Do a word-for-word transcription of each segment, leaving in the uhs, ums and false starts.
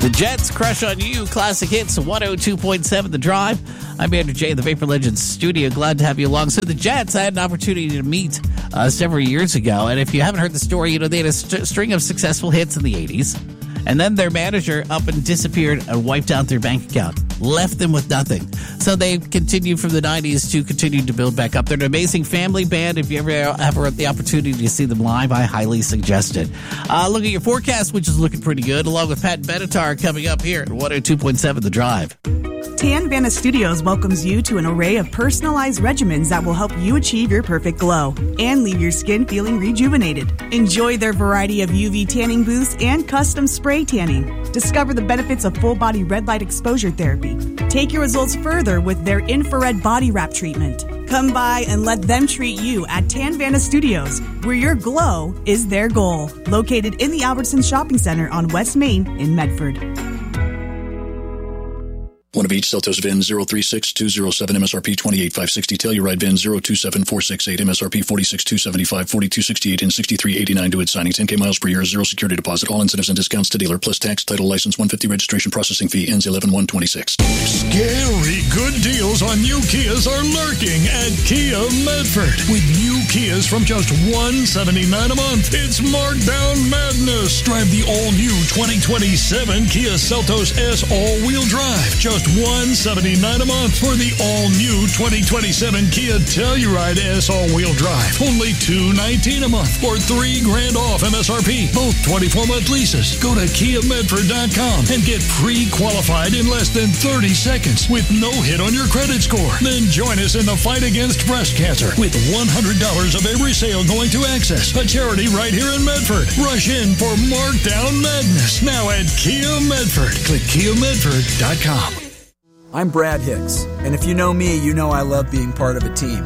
The Jets, Crush on You, classic hits, one oh two point seven The Drive. I'm Andrew J. in the Vapor Legends studio. Glad to have you along. So the Jets, I had an opportunity to meet uh, several years ago. And if you haven't heard the story, you know, they had a st- string of successful hits in the eighties. And then their manager up and disappeared and wiped out their bank account. Left them with nothing. So they continued from the nineties to continue to build back up. They're an amazing family band. If you ever have the opportunity to see them live, I highly suggest it. Uh, look at your forecast, which is looking pretty good, along with Pat Benatar coming up here at one oh two point seven The Drive. Tan Vanna Studios welcomes you to an array of personalized regimens that will help you achieve your perfect glow and leave your skin feeling rejuvenated. Enjoy their variety of U V tanning booths and custom spray tanning. Discover the benefits of full-body red light exposure therapy. Take your results further with their infrared body wrap treatment. Come by and let them treat you at Tan Vanna Studios, where your glow is their goal. Located in the Albertsons Shopping Center on West Main in Medford. One of each, Celtos V I N zero three six two zero seven, M S R P twenty-eight five sixty, Telluride V I N zero two seven four six eight, M S R P forty-six two seventy-five, forty-two sixty-eight, and sixty-three eighty-nine to its signing. ten K miles per year, zero security deposit, all incentives and discounts to dealer, plus tax, title, license, one hundred fifty registration processing fee, ends eleven one twenty-six. Scary good deals on new Kias are lurking at Kia Medford. With new Kias from just one hundred seventy-nine dollars a month, it's markdown madness. Drive the all-new twenty twenty-seven Kia Seltos S all-wheel drive. Just one hundred seventy-nine dollars a month for the all-new twenty twenty-seven Kia Telluride S all-wheel drive. Only two hundred nineteen dollars a month or three grand off M S R P. Both twenty-four month leases. Go to kia medford dot com and get pre-qualified in less than thirty seconds with no hit on your credit score. Then join us in the fight against breast cancer with one hundred dollars of every sale going to Access, a charity right here in Medford. Rush in for Markdown Madness now at Kia Medford. Click kia medford dot com. I'm Brad Hicks, and if you know me, you know I love being part of a team.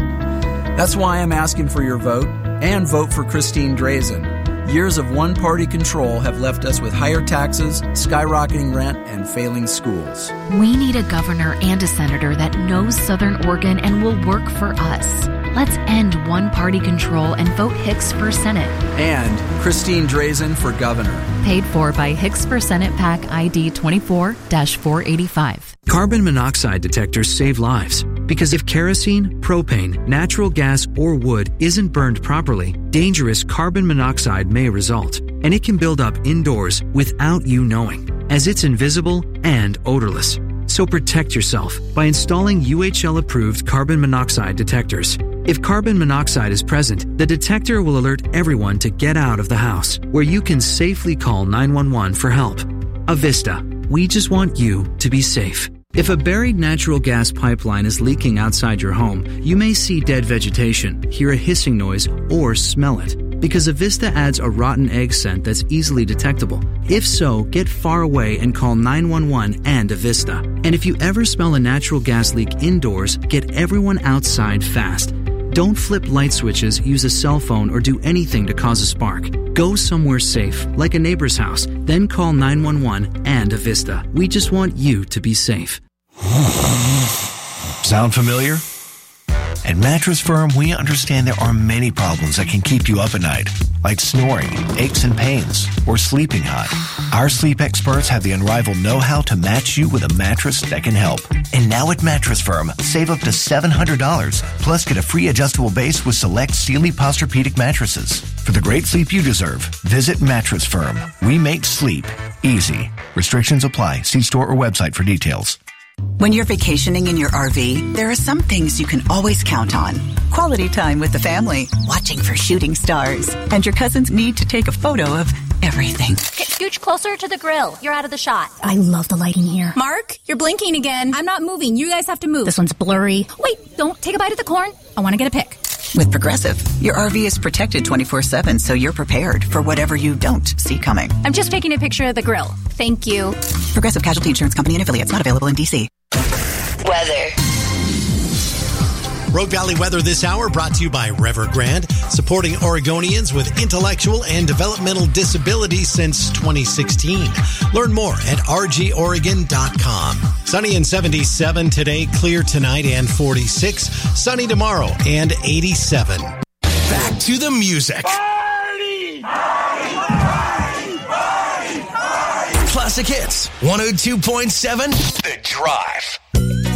That's why I'm asking for your vote, and vote for Christine Drazen. Years of one-party control have left us with higher taxes, skyrocketing rent, and failing schools. We need a governor and a senator that knows Southern Oregon and will work for us. Let's end one-party control and vote Hicks for Senate. And Christine Drazen for governor. Paid for by Hicks for Senate PAC I D twenty-four dash four eighty-five. Carbon monoxide detectors save lives. Because if kerosene, propane, natural gas, or wood isn't burned properly, dangerous carbon monoxide may result. And it can build up indoors without you knowing, as it's invisible and odorless. So protect yourself by installing U H L-approved carbon monoxide detectors. If carbon monoxide is present, the detector will alert everyone to get out of the house, where you can safely call nine one one for help. Avista, we just want you to be safe. If a buried natural gas pipeline is leaking outside your home, you may see dead vegetation, hear a hissing noise, or smell it. Because Avista adds a rotten egg scent that's easily detectable. If so, get far away and call nine one one and Avista. And if you ever smell a natural gas leak indoors, get everyone outside fast. Don't flip light switches, use a cell phone, or do anything to cause a spark. Go somewhere safe, like a neighbor's house, then call nine one one and Avista. We just want you to be safe. Sound familiar? At Mattress Firm, we understand there are many problems that can keep you up at night, like snoring, aches and pains, or sleeping hot. Our sleep experts have the unrivaled know-how to match you with a mattress that can help. And now at Mattress Firm, save up to seven hundred dollars, plus get a free adjustable base with select Sealy Posturepedic mattresses. For the great sleep you deserve, visit Mattress Firm. We make sleep easy. Restrictions apply. See store or website for details. When you're vacationing in your R V, there are some things you can always count on. Quality time with the family, watching for shooting stars, and your cousins need to take a photo of everything. Get scooch closer to the grill. You're out of the shot. I love the lighting here. Mark, you're blinking again. I'm not moving. You guys have to move. This one's blurry. Wait, don't take a bite of the corn. I want to get a pic. With Progressive, your R V is protected twenty-four seven, so you're prepared for whatever you don't see coming. I'm just taking a picture of the grill. Thank you. Progressive Casualty Insurance Company and affiliates, not available in D C. Weather. Rogue Valley weather this hour brought to you by Evergrande, supporting Oregonians with intellectual and developmental disabilities since twenty sixteen. Learn more at r g oregon dot com. Sunny and seventy-seven today, clear tonight and forty-six. Sunny tomorrow and eighty-seven. Back to the music. Party! Party! Party! Party! Party! Classic Hits, one oh two point seven The Drive.